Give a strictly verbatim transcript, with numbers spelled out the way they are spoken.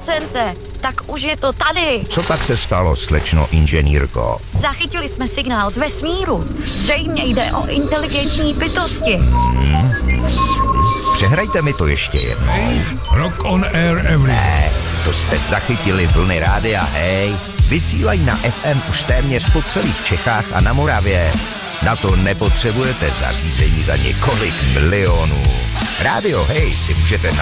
procente. Tak už je to tady. Co tak se stalo, slečno inženýrko? Zachytili jsme signál z vesmíru. Zřejmě jde o inteligentní bytosti. Hmm. Přehrajte mi to ještě jednou. Rock on air every. Ne, to jste zachytili vlny rádia, hej. Vysílají na F M už téměř po celých Čechách a na Moravě. Na to nepotřebujete zařízení za několik milionů. Rádio Hej si můžete